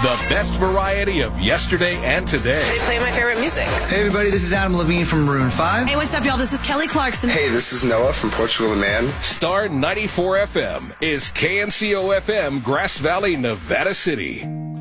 The best variety of yesterday and today. They play my favorite music. Hey everybody, this is Adam Levine from Maroon 5. Hey, what's up, y'all? This is Kelly Clarkson. Hey, this is Noah from Portugal the Man. Star 94 FM is KNCO FM, Grass Valley, Nevada City.